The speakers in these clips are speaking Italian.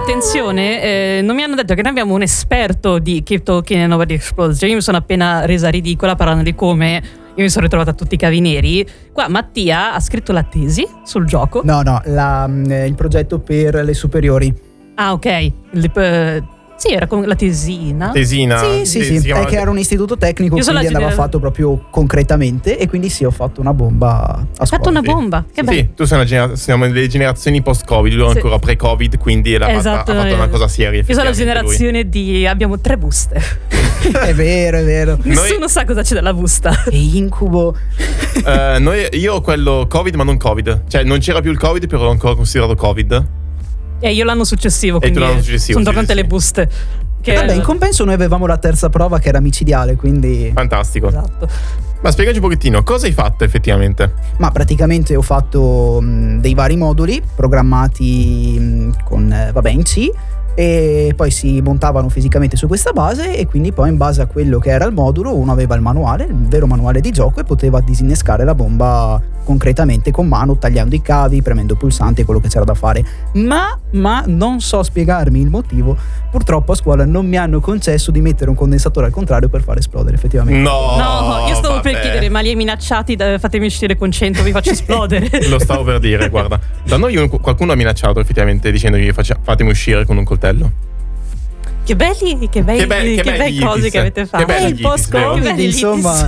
attenzione, non mi hanno detto che noi abbiamo un esperto di Keep Talking and Nobody Explodes. Io mi sono appena resa ridicola parlando di come io mi sono ritrovata a tutti i cavi neri. Qua Mattia ha scritto la tesi sul gioco. No, il progetto per le superiori. Ah, ok. Sì, era con la tesina. Sì. È che era un istituto tecnico, quindi andava fatto proprio concretamente. E quindi sì, ho fatto una bomba a scuola. Hai fatto una bomba? Che bello. Sì, tu siamo nelle generazioni post-Covid, lui ancora pre-Covid, quindi ha fatto una cosa seria. Io sono la generazione di abbiamo 3 buste. È vero. Nessuno sa cosa c'è della busta. Che incubo. Io ho quello Covid, ma non Covid. Cioè, non c'era più il Covid, però l'ho ancora considerato Covid. Io l'anno successivo, quindi sono tornate le buste. In compenso noi avevamo la terza prova che era micidiale, quindi fantastico. Esatto. Ma spiegaci un pochettino, cosa hai fatto effettivamente? Ma praticamente ho fatto dei vari moduli programmati con in C, e poi si montavano fisicamente su questa base, e quindi poi in base a quello che era il modulo uno aveva il manuale, il vero manuale di gioco, e poteva disinnescare la bomba concretamente con mano, tagliando i cavi, premendo pulsanti, quello che c'era da fare. Ma non so spiegarmi il motivo. Purtroppo a scuola non mi hanno concesso di mettere un condensatore al contrario per far esplodere effettivamente. No, io stavo per chiedere, ma li hai minacciati? Fatemi uscire con 100, vi faccio esplodere. Lo stavo per dire, guarda. Da noi qualcuno ha minacciato effettivamente dicendogli fatemi uscire con un coltello. Che bei cose che avete fatto. Il post-Covid, insomma.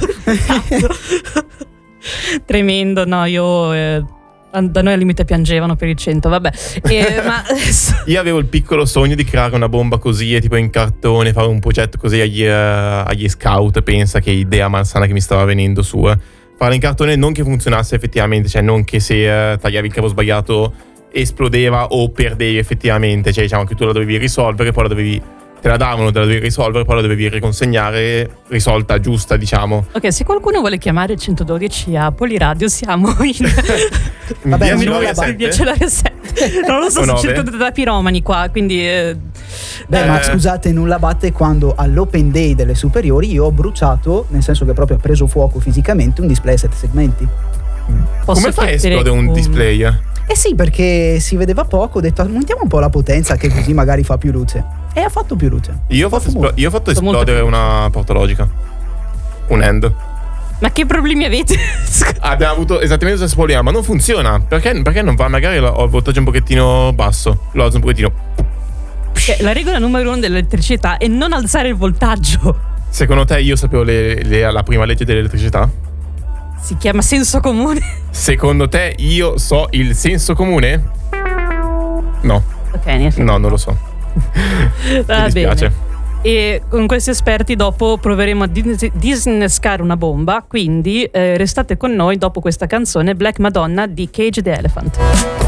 Tremendo, no, da noi al limite piangevano per il 100, vabbè. Ma io avevo il piccolo sogno di creare una bomba così, e tipo in cartone, fare un progetto così agli scout. Pensa che idea malsana che mi stava venendo su. Farla in cartone, non che funzionasse effettivamente, cioè non che se tagliavi il cavo sbagliato esplodeva o perdevi effettivamente, cioè diciamo che tu la dovevi risolvere, poi te la davano, te la dovevi risolvere, poi la dovevi riconsegnare risolta, giusta, diciamo. Ok, se qualcuno vuole chiamare il 112 a Poliradio, siamo in vabbè, via Celaria 7. Non lo so, sono circondata da piromani qua, quindi ma scusate, nulla batte quando all'open day delle superiori io ho bruciato, nel senso che proprio ha preso fuoco fisicamente, un display a 7 segmenti. Come fai a esplodere un display? Sì, perché si vedeva poco, ho detto aumentiamo un po' la potenza che così magari fa più luce. E ha fatto più luce. Io ho fatto esplodere una porta logica. Un end. Ma che problemi avete? Abbiamo avuto esattamente lo stesso problema, ma non funziona. Perché non va? Magari ho il voltaggio un pochettino basso. Lo alzo un pochettino. La regola numero 1 dell'elettricità è non alzare il voltaggio. Secondo te io sapevo la prima legge dell'elettricità? Si chiama senso comune. Secondo te io so il senso comune? No. Ok, niente. No, non lo so. Mi dispiace. E con questi esperti dopo proveremo a disinnescare una bomba. Quindi restate con noi dopo questa canzone Black Madonna di Cage the Elephant.